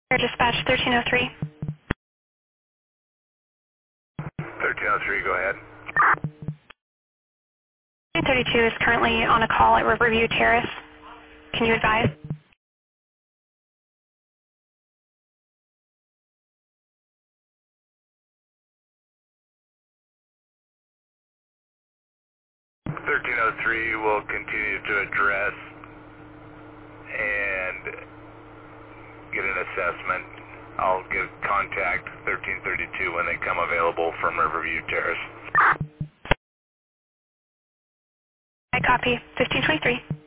Dispatch 1303. 1303, go ahead. 32 is currently on a call at Riverview Terrace. Can you advise? Thirteen oh three will continue to address and get an assessment. I'll give contact 1332 when they come available from Riverview Terrace. I copy. 1523.